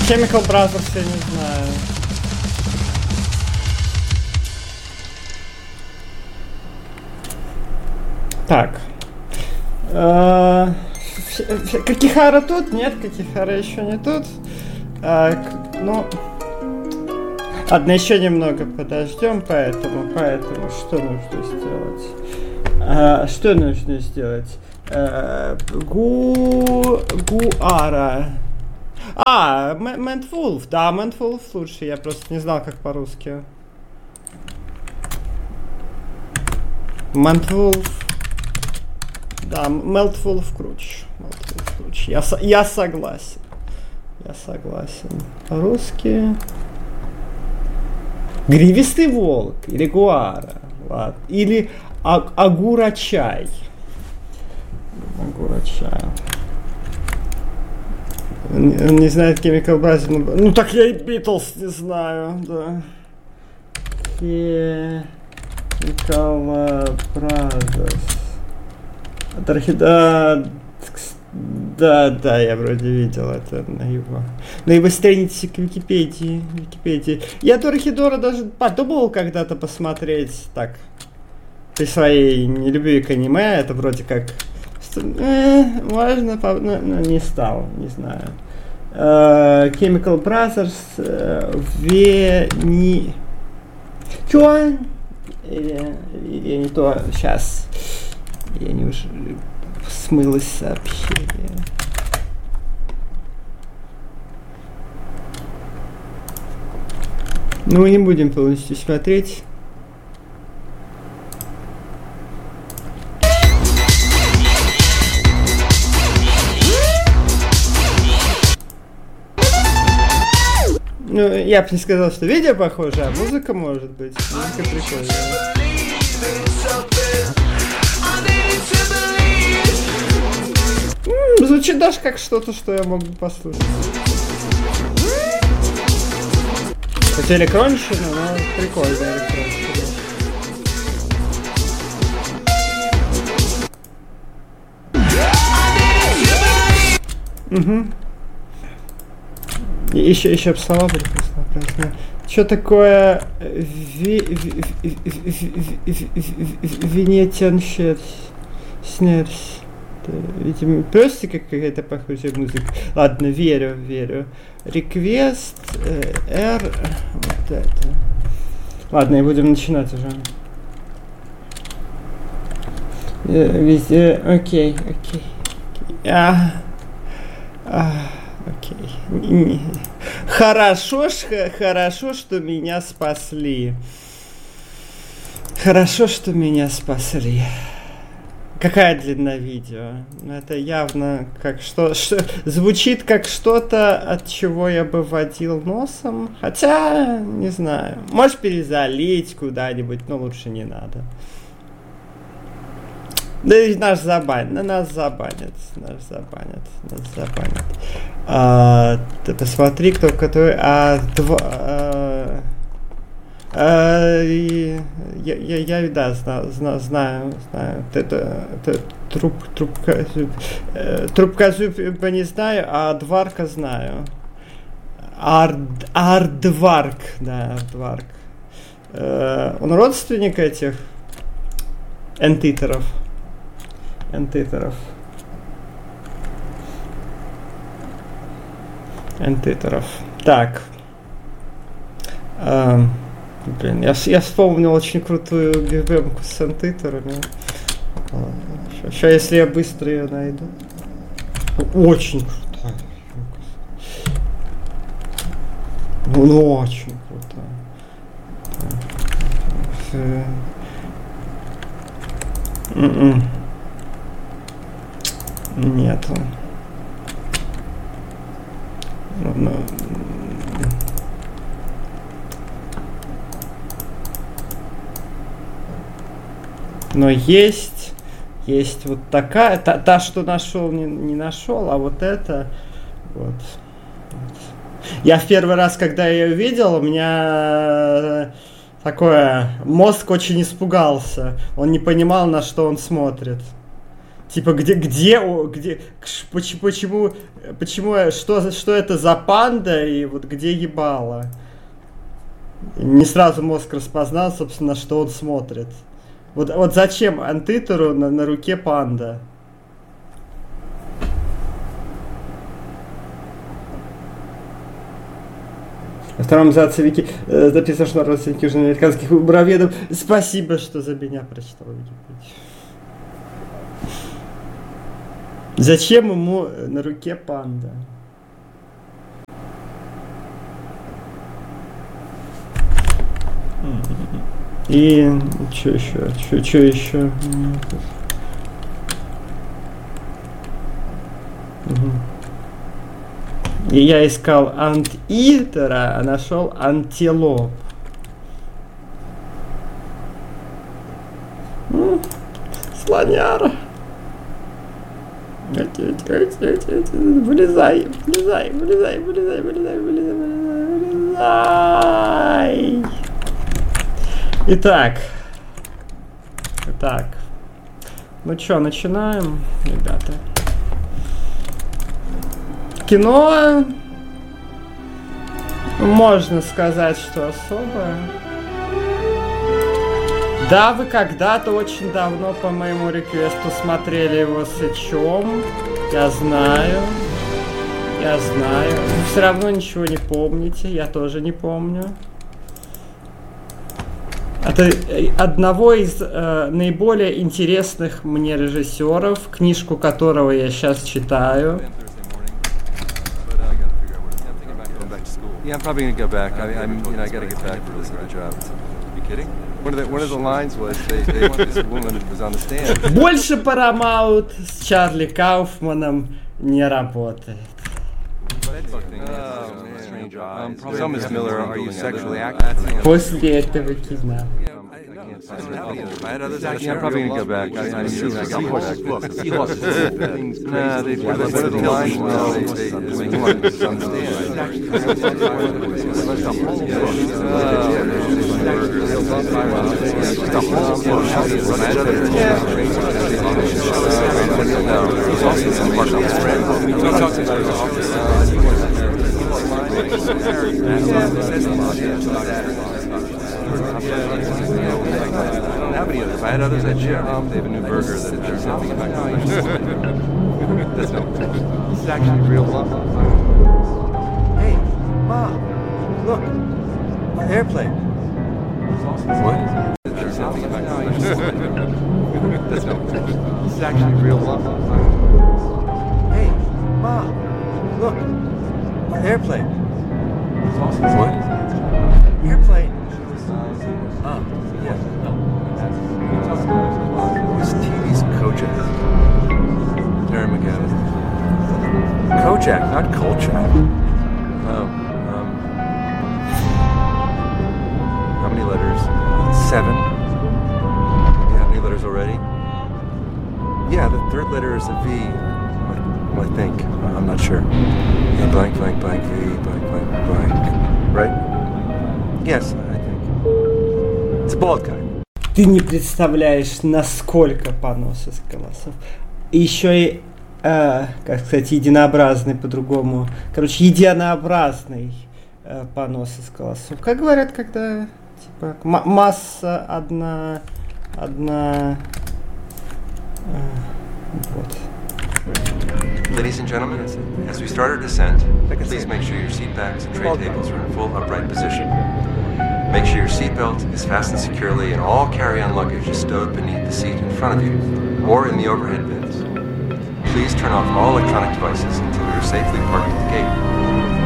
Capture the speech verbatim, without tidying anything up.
Chemical Brothers я не знаю. Так. А, Какихара тут? Нет, Какихара еще не тут. А, ну... Ладно, еще немного подождем, поэтому, поэтому что нужно сделать? А, что нужно сделать? А, гу... Гуара. А, Мэнтвулф. Да, Мэнтвулф лучше. Я просто не знал, как по-русски. Мэнтвулф. Да, Мелтвулф круче. Мелтвулф круче. Я, я согласен. Я согласен. По-русски... Гривистый волк или гуара, ладно. Или а- агура-чай. Агура-чай. Он, он не знает Chemical Brothers. Ну так я и Beatles не знаю, да. Chemical Brothers. Да, да, да, я вроде видел это на его, на его странице к Википедии, Википедии. Я Дорохидора даже подумал когда-то посмотреть, так, при своей нелюбви к аниме, это вроде как, что, э, важно, но, но не стал, не знаю. Uh, Chemical Brothers, uh, Вени... Чё? Или, или не то, сейчас, я не уже... Смылось сообщение. Ну, мы не будем полностью смотреть. Ну, я бы не сказал, что видео похоже, а музыка может быть. Музыка прикольная. Звучит даже как что-то, что я мог бы послушать. Хотя электронщина, но прикольная электронщина. Угу. Еще, еще бы слова приписала просто. Что такое Венетиан Снерс? Видимо, просто какая-то похожая музыка. Ладно, верю, верю. Реквест, R, вот это. Ладно, и будем начинать уже. Везде, окей, окей. А, а, окей. Хорошо, хорошо, что меня спасли. Хорошо, что меня спасли. Какая длина видео? Это явно как что, что звучит как что-то, от чего я бы водил носом. Хотя, не знаю. Можешь перезалить куда-нибудь, но лучше не надо. Да и нас забанят. Нас забанят. Нас забанят. Нас забанят. А, ты посмотри, кто который. А, два. А, А, и, я, я, я, да, зна, зна, знаю, знаю. Это, это труп, трубка, э, трубка зуба не знаю, а Дварка знаю. Ар, Ардварк, да, Ардварк. Э, он родственник этих энтитеров. Энтитеров. Энтитеров. Так. Э, Блин, я, я вспомнил очень крутую бивемку с энтитерами. Сейчас, если я быстро ее найду. Очень крутая. Ну, очень крутая. Mm-mm. Нету. Ну, ну. Но есть, есть вот такая, та, та что нашел, не, не нашел, а вот это, вот, вот. Я в первый раз, когда я ее видел, у меня такое, мозг очень испугался, он не понимал, на что он смотрит. Типа, где, где, где, почему, почему, почему, что, что это за панда и вот где ебало? Не сразу мозг распознал, собственно, что он смотрит. Вот, вот зачем Антитеру на, на руке панда? Во втором абзаце Вики э, записано, что родственники уже американских буроведов. Спасибо, что за меня прочитал Википедию. Зачем ему на руке панда? И что еще? Что, что еще? Угу. И я искал антитера, а нашел антилоп. Слоняра. Вылезай, вылезай, вылезай, вылезай, вылезай, вылезай, вылезай. Итак. Итак. Ну что, начинаем, ребята. Кино, можно сказать, что особое. Да, вы когда-то очень давно по моему реквесту смотрели его с Ичом. Я знаю. Я знаю. Вы все равно ничего не помните. Я тоже не помню. Это одного из э, наиболее интересных мне режиссеров, книжку которого я сейчас читаю. Yeah, I'm probably gonna go back. I, I'm, you know, I gotta get back to this other job. You kidding? One of the one of the lines was they, they this woman was on the stand. Больше Paramount с Чарли Кауфманом не работает. Some is Miller. Are you sexually active? После этого кино. I'm probably gonna go back. I, I'm sure I got more look. Seahawks. Nah, they one of the lines. No, they they was on the I don't have any others. If I had others, I'd share them. They have a new burger that there's something about. That's no. This is actually real love. Hey, Mom, look, an airplane. What? There's something about. That's no. This is actually real love. Hey, Mom, look, an airplane. What? Airplane. Oh, yeah. This T V's Kojak. Darren McGavin. Kojak, not Kolchak. Oh, um. How many letters? Seven. You have any letters already? Yeah, the third letter is a V. I, I think. I'm not sure. Yeah, blank, blank, blank, V, blank, blank, blank. Right? Yes, I think. It's a bald guy. Ты не представляешь, насколько понос из голосов. Еще и, э, как сказать, единообразный по-другому. Короче, единообразный э, понос из голосов. Как говорят, когда типа м- масса одна, одна, э, вот. Ladies and gentlemen, as we start our descent, please make sure your seat backs and tray tables are in full upright position. Make sure your seatbelt is fastened securely and all carry-on luggage is stowed beneath the seat in front of you or in the overhead bins. Please turn off all electronic devices until we are safely parked at the gate.